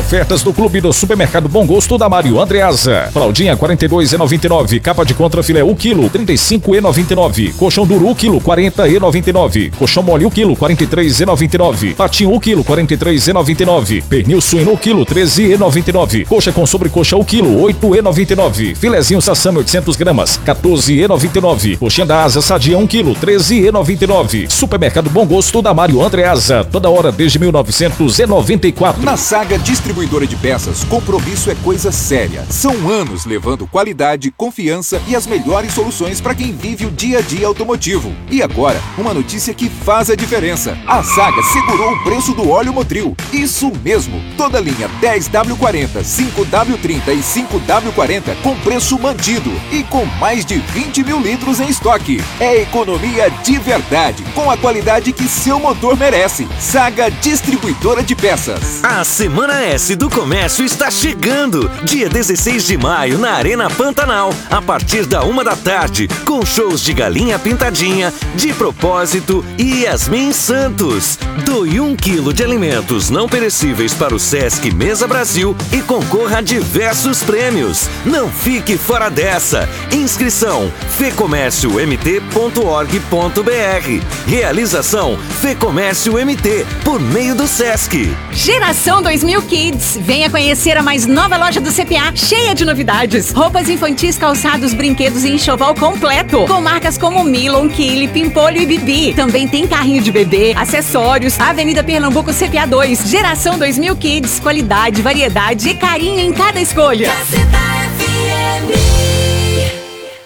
ofertas do Clube do Supermercado Bom Gosto da Mário Andreasa. Fraldinha 42,99. Capa de contra filé 1 kg 35,99. Colchão duro 1 kg 40,99. Colchão mole 1 kg 43,99. Patinho 1 kg 43,99. Pernil suíno 1 kg 13,99. Coxa com sobrecoxa 1 kg 8,99. Filezinho Sassami 800 gramas 14,99. Coxinha da asa sadia 1 kg 13,99. Supermercado Bom Gosto da Mário Andreasa. Toda hora desde 1994. Na Saga Distribuidora de Peças, compromisso é coisa séria. São anos levando qualidade, confiança e as melhores soluções para quem vive o dia a dia automotivo. E agora, uma notícia que faz a diferença. A Saga segurou o preço do óleo Motril. Isso mesmo! Toda a linha 10W40, 5W30 e 5W40 com preço mantido e com mais de 20 mil litros em estoque. É economia de verdade, com a qualidade que seu motor merece. Saga Distribuidora de Peças. A Semana S do Comércio está chegando. Dia 16 de maio na Arena Pantanal, a partir da 1 da tarde, com shows de Galinha Pintadinha, De Propósito e Yasmin Santos. Doe 1 quilo de alimentos não perecíveis para o Sesc Mesa Brasil e concorra a diversos prêmios. Não fique fora dessa. Inscrição fecomérciomt.org.br. Realização Fecomércio MT, por meio do Sesc. Geração 2000 Kids. Venha conhecer a mais nova loja do CPA, cheia de novidades. Roupas infantis, calçados, brinquedos e enxoval completo. Com marcas como Milon, Kili, Pimpolho e Bibi. Também tem carrinho de bebê, acessórios. Avenida Pernambuco CPA 2. Geração 2000 Kids. Qualidade, variedade e carinho em cada escolha.